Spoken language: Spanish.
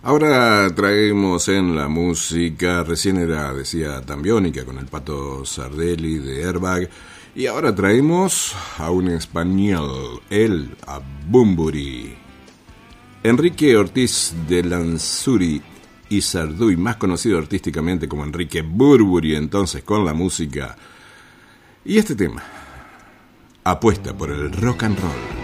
Ahora traemos en la música, recién decía Tambiónica con el Pato Sardelli de Airbag, y ahora traemos a un español, a Bunbury. Enrique Ortiz de Lanzuri y Sarduy, más conocido artísticamente como Enrique Burbury, entonces con la música. Y este tema, apuesta por el rock and roll.